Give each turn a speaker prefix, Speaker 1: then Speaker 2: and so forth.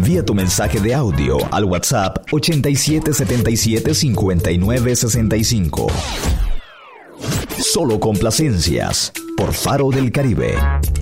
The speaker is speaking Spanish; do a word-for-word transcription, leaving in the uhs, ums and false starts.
Speaker 1: Envía tu mensaje de audio al WhatsApp ochenta y siete setenta y siete cincuenta y nueve sesenta y cinco. Solo complacencias por Faro del Caribe.